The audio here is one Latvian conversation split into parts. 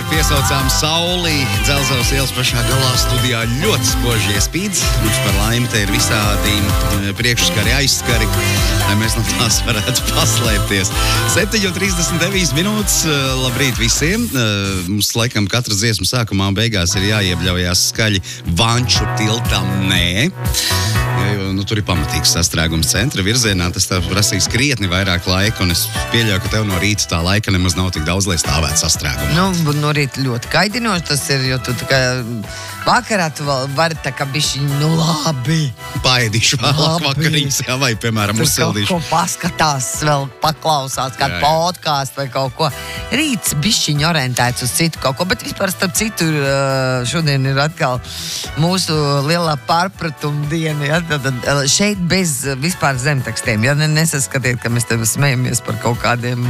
piesaucām sauli. Dzelzavas ielas pašā galā studijā ļoti spoži iespīdz. Mums par laimi te ir visādi priekšskari, aizskari, lai mēs no tās varētu paslēpties. 7:39 minūtes. Labrīt visiem. Mums laikam katra dziesma sākumā un beigās ir jāiebļaujās skaļi Vanču tiltam nē. Jo, tur ir pamatīgs sastrēgums centra virzienā. Tas tev prasīs krietni vairāk laika, un es pieļauju, ka tev no rīta tā laika nemaz nav tik daudz, lai stāvētu sastrēgumā. No rīta ļoti kaidinoši tas ir, jo tu tā kā vakarā tu vēl vari tā kā bišķiņ, labi. Paēdīšu vēlāk vakariņas, jā, vai, piemēram, uzsildīšu. Tur kaut ko paskatās, vēl paklausās, kādu podcastu vai kaut ko. Rīts bišķiņ orientēts uz citu kaut ko, bet vispār starp citu šodien ir atkal mūsu lielā pārpratuma diena, ja? Tad šeit bez vispār zemtekstiem, ja nesaskatiet, ka mēs tev smejamies par kaut kādiem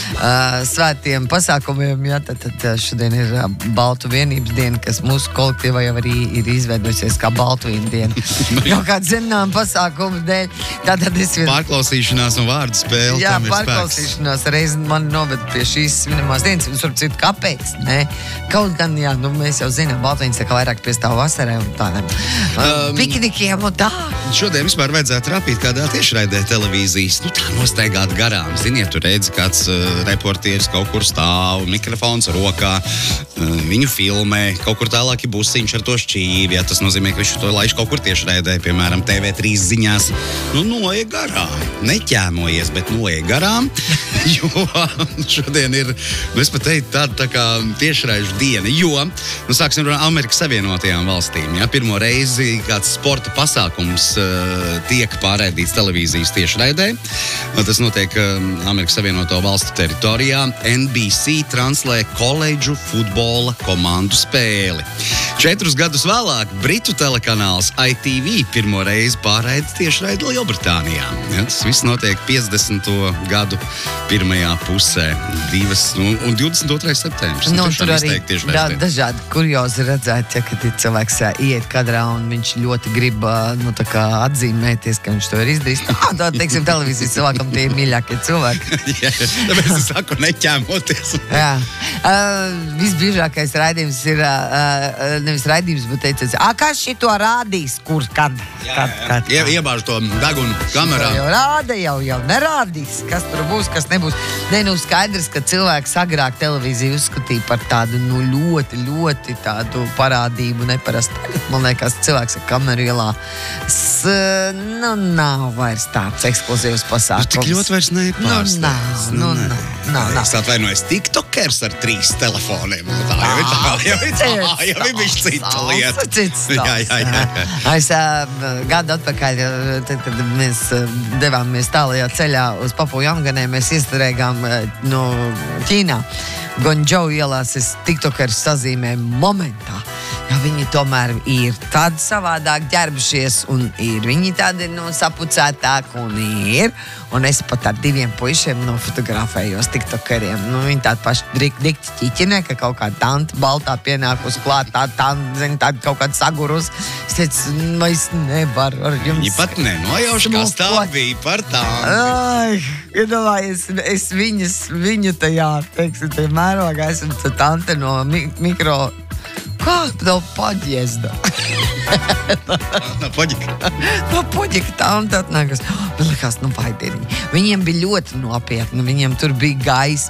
svētiem pasākumiem, ja? Tad šodien ir Baltu vienības diena, kas mūsu kolektīvā jau arī ir izveidojusies kā Baltu vīnu diena. Kaut kāda zemnām pasākuma dēļ. Pārklausīšanās un vārdu spēle. Jā, pārklausīšanās reizi man noved pie šīs svinamās dienas. Un starp citu, kāpēc? Ne? Kaut gan, jā, mēs jau zinām, Baltvīns tā kā vairāk piestāv vasarai un tādiem piknikiem un tā. Šodien vispār vajadzētu rāpīt kādā tiešraidē televīzijas. Tā nostaigāt garām. Ziniet, tu redzi, kāds reportieris kaut kur stāv, mikrofons rokā, viņu filmē, kaut kur tālāk ir busiņš ar to šķīvi. Ja, tas nozīmē, ka viņš to laiž kaut kur tiešraidē, piemēram, TV3 ziņās. Noiet garām. Neķēmojies, bet noiet garām. Jo šodien ir, es pat teiktu, tā kā tiešraižu diena. Jo, sāksim ar Amerikas Savienotajām valstīm. Ja, pirmo reizi kāds sporta pasākums tiek pārraidīts televīzijas tiešraidē. Tas notiek Amerikas Savienoto valstu teritorijā. NBC translē koledžu futbola komandu spēli. 4 gadus vēlāk Britu telekanāls ITV pirmo reizi pārraida tiešraidi Lielbritānijā. Ja, tas viss notiek 50. gadu pirmajā pusē. 22. septembris. Tur arī dažādi kuriozi redzēt, ja, kad cilvēks iet kadrā un viņš ļoti grib atzīmēties, ka viņš to ir izdarījis. Tā, teiksim, televīzijas cilvēkam tie ir mīļākie cilvēki. Jā, tāpēc es saku, neķēmoties. Jā. Visbiežākais raidījums ir, nevis raidījums, bet teicis, kā šito rādīs, kur, kad? Iebāž to degunu kamerā. Jau rāda, jau nerādīs, kas tur būs, kas nebūs. Skaidrs, ka cilvēks agrāk televīziju uzskatīja par tādu, ļoti, ļoti tādu parādību neparasti. Tagad, man liekas, cilvēks ar kameru ielā nav vairs tāds ekskluzīvs pasākums. Tik ļoti vairs nepārsteidz. Nav. Es atvainojos, tiktokers ar 3 telefoniem. Tā jau ir bišķi cita lieta. Jā. Es gadu atpakaļ, tad, kad mēs devāmies tālajā ceļā uz Papu Jaunganē, mēs iestrēgām no Ķīnā. Gonģou ielās es tiktokers sazīmēju momentā. Ja viņi tomēr ir tādi savādāk ģērbušies un ir viņi tādi sapucētāki un es pat ar 2 puišiem nofotografējos tiktokeriem. Viņi tādi paši dikti ķiķinē, ka kaut kāda tanta baltā pienākus klāt, tāda kaut kāda sagurus. Es teicu, es nevaru ar jums. Viņi pat nenojauš, kas tā bija par tām. Es viņu tajā, teiksim, tajā mērogā esmu tante no mikro. Kā tev paģiezda? No poģika. No poģika tā un tā atnākas. Man likās, vaidieniņi. Viņiem bija ļoti nopietni. Viņiem tur bija gaisa.